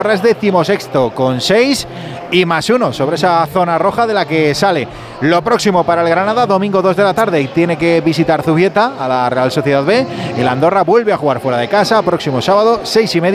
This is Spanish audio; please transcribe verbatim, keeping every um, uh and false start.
es decimosexto con seis y más uno sobre esa zona roja de la que sale. Lo próximo para el Granada, domingo dos de la tarde, y tiene que visitar Zubieta a la Real Sociedad B. El Andorra vuelve a jugar fuera de casa, próximo sábado, seis y media.